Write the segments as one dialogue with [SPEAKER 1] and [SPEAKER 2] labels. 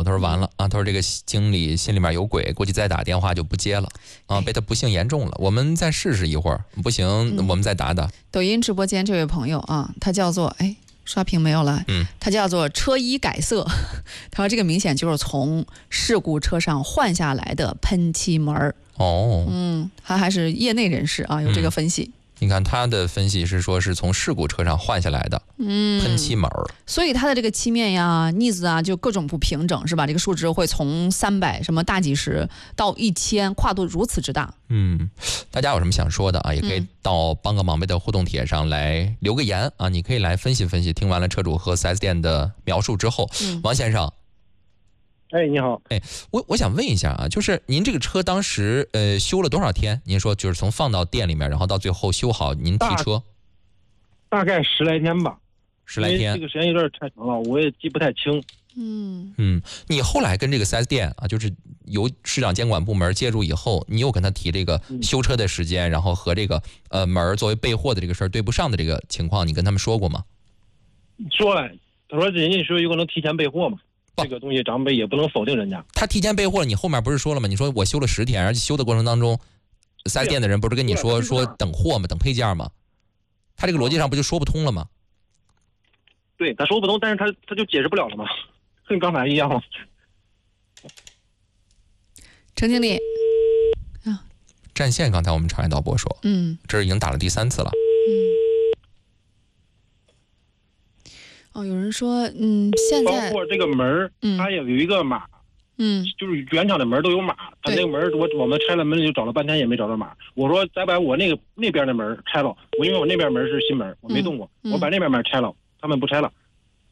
[SPEAKER 1] 他说完了啊，他说这个经理心里面有鬼，估计再打电话就不接了啊，被他不幸言中了。我们再试试一会儿，不行我们再打打。
[SPEAKER 2] 抖音直播间这位朋友啊，他叫做刷屏没有了，他叫做车衣改色，他说这个明显就是从事故车上换下来的喷漆门。他还是业内人士啊，有这个分析。
[SPEAKER 1] 你看他的分析是说是从事故车上换下来的喷漆门，
[SPEAKER 2] 所以它的这个漆面呀、腻子啊，就各种不平整，是吧？这个数值会从300什么大几十到1000，跨度如此之大。
[SPEAKER 1] 大家有什么想说的啊？也可以到帮个忙呗的互动帖上来留个言啊，你可以来分析分析。听完了车主和 4S 店的描述之后，王先生。
[SPEAKER 3] 你好。
[SPEAKER 1] 我想问一下啊，就是您这个车当时修了多少天？您说就是从放到店里面，然后到最后修好，您提车
[SPEAKER 3] 大概10来天吧。
[SPEAKER 1] 10来天，
[SPEAKER 3] 这个时间有点太长了，我也记不太清。
[SPEAKER 1] 你后来跟这个 4S 店啊，就是由市场监管部门介入以后，你又跟他提这个修车的时间，然后和这个门作为备货的这个事儿对不上的这个情况，你跟他们说过吗？
[SPEAKER 3] 说了，他说人家说有可能提前备货嘛。这个东西咱们也不能否定人家。
[SPEAKER 1] 他提前备货，你后面不是说了吗？你说我修了10天，而且修的过程当中，4S 店的人不是跟你说等货吗？等配件吗？他这个逻辑上不就说不通了吗？
[SPEAKER 3] 对，他说不通，但是他就解释不了了嘛，跟刚才一样嘛。
[SPEAKER 2] 陈经理，
[SPEAKER 1] 占线，刚才我们长安导播说，这已经打了第3次了。
[SPEAKER 2] 有人说，现在
[SPEAKER 3] 包括这个门它也有一个码，就是原厂的门都有码，它那个门我们拆了门就找了半天也没找到码。我说再把我那边的门拆了，因为我那边门是新门，我没动过，我把那边门拆了，他们不拆了。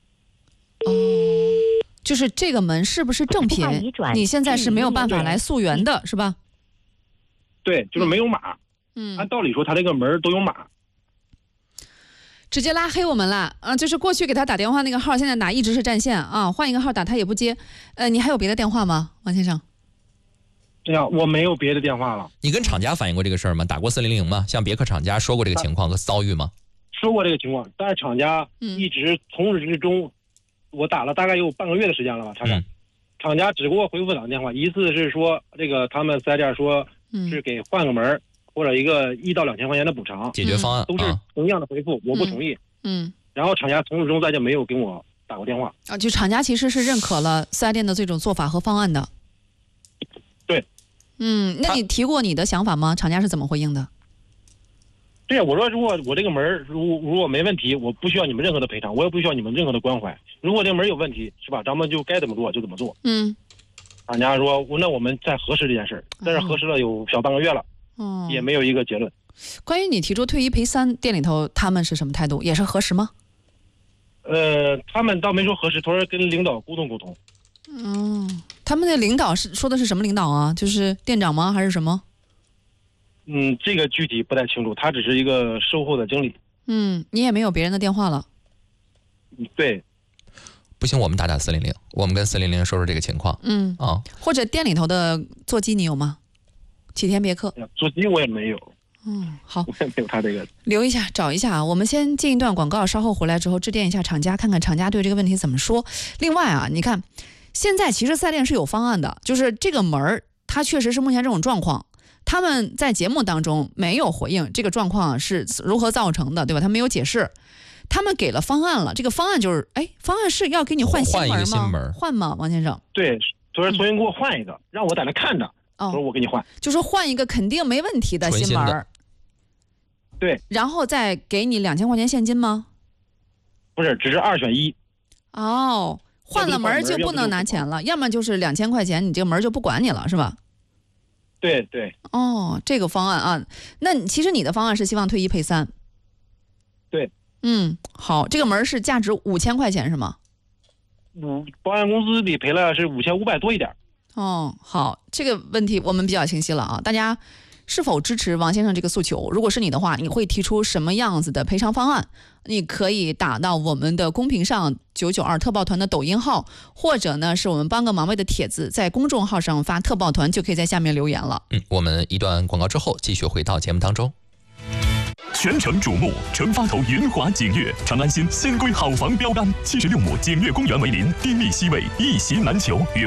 [SPEAKER 2] 就是这个门是不是正品？你现在是没有办法来溯源的，是吧？
[SPEAKER 3] 对，就是没有码。按道理说他这个门都有码。
[SPEAKER 2] 直接拉黑我们了就是过去给他打电话那个号，现在打一直是占线啊，换一个号打他也不接。你还有别的电话吗，王先生？
[SPEAKER 3] 对呀，我没有别的电话了。
[SPEAKER 1] 你跟厂家反映过这个事儿吗？打过400吗？向别克厂家说过这个情况和遭遇吗？
[SPEAKER 3] 说过这个情况，但是厂家一直从始至终，我打了大概有半个月的时间了吧，厂家只给我回复2个电话，一次是说这个他们4S店说是给换个门或者一个1到2000块钱的补偿
[SPEAKER 1] 解决方案，
[SPEAKER 3] 都是同样的回复，我不同意。然后厂家从始终再就没有给我打过电话
[SPEAKER 2] 就厂家其实是认可了4S店的这种做法和方案的。
[SPEAKER 3] 对。
[SPEAKER 2] 那你提过你的想法吗？厂家是怎么回应的？
[SPEAKER 3] 对呀，我说如果我这个门如果没问题，我不需要你们任何的赔偿，我也不需要你们任何的关怀。如果这个门有问题，是吧？咱们就该怎么做就怎么做。厂家说那我们再核实这件事，但是核实了有小半个月了，也没有一个结论。
[SPEAKER 2] 关于你提出退1赔3，店里头他们是什么态度？也是核实吗？
[SPEAKER 3] 他们倒没说核实，他说跟领导沟通沟通。
[SPEAKER 2] 他们的领导说的是什么领导啊？就是店长吗？还是什么？
[SPEAKER 3] 这个具体不太清楚，他只是一个售后的经理。
[SPEAKER 2] 你也没有别人的电话了？
[SPEAKER 3] 对。
[SPEAKER 1] 不行，我们打400，我们跟400说说这个情况。
[SPEAKER 2] 或者店里头的座机你有吗？启天别克
[SPEAKER 3] 座机我也没有。
[SPEAKER 2] 好，
[SPEAKER 3] 我也没有他这个。
[SPEAKER 2] 留一下，找一下啊。我们先进一段广告，稍后回来之后致电一下厂家，看看厂家对这个问题怎么说。另外啊，你看，现在其实4S店是有方案的，就是这个门它确实是目前这种状况。他们在节目当中没有回应这个状况是如何造成的，对吧？他没有解释，他们给了方案了。这个方案就是，方案是要给你换新门吗？
[SPEAKER 1] 换一个新门，
[SPEAKER 2] 换吗，王先生？
[SPEAKER 3] 对，他说重新给我换一个，让我在那看着，说我给你换，
[SPEAKER 2] 就说换一个肯定没问题的新门。
[SPEAKER 3] 对，
[SPEAKER 2] 然后再给你2000块钱现金吗？
[SPEAKER 3] 不是，只是2选1。
[SPEAKER 2] 换了门就不能拿钱了，要么就是2000块钱，你这个门就不管你了，是吧？
[SPEAKER 3] 对对。
[SPEAKER 2] 这个方案啊，那其实你的方案是希望退1赔3。
[SPEAKER 3] 对。
[SPEAKER 2] 好，这个门是价值5000块钱是吗？
[SPEAKER 3] 保险公司理赔了是5500多一点。
[SPEAKER 2] 好，这个问题我们比较清晰了啊，大家是否支持王先生这个诉求？如果是你的话，你会提出什么样子的赔偿方案？你可以打到我们的公屏上992特报团的抖音号，或者呢是我们帮个忙呗的帖子，在公众号上发特报团，就可以在下面留言了。
[SPEAKER 1] 我们一段广告之后继续回到节目当中。
[SPEAKER 4] 全城瞩目，成发头云华景悦，长安新鲜规好房标杆，76亩景悦公园为邻，低密西位，一席难求。